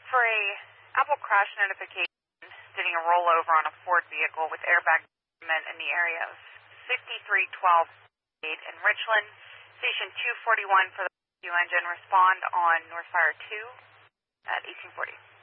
for a Apple crash notification stating a rollover on a Ford vehicle with airbag in the area of 5312 in Richland. Station 241 for the engine. Respond on Northfire 2 at 1840.